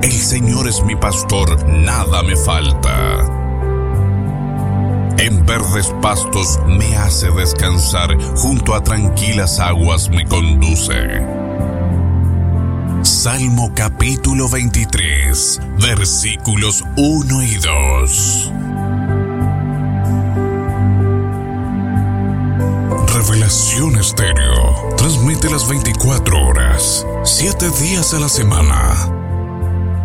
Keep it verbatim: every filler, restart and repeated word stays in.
El Señor es mi pastor, nada me falta. En verdes pastos me hace descansar, junto a tranquilas aguas me conduce. Salmo capítulo veintitrés, versículos uno y dos. Revelación Estéreo transmite las veinticuatro horas, siete días a la semana.